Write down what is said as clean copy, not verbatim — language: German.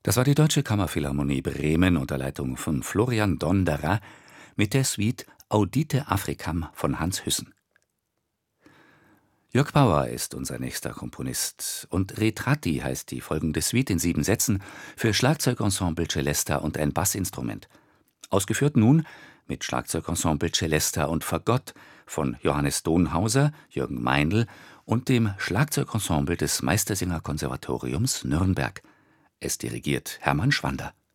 Das war die Deutsche Kammerphilharmonie Bremen unter Leitung von Florian Donderer mit der Suite Audite Africam von Hans Hüssen. Jörg Bauer ist unser nächster Komponist und Ritratti heißt die folgende Suite in 7 Sätzen für Schlagzeugensemble Celesta und ein Bassinstrument. Ausgeführt nun mit Schlagzeugensemble Celesta und Fagott von Johannes Donhauser, Jürgen Meindl und dem Schlagzeugensemble des Meistersinger Konservatoriums Nürnberg. Es dirigiert Hermann Schwander.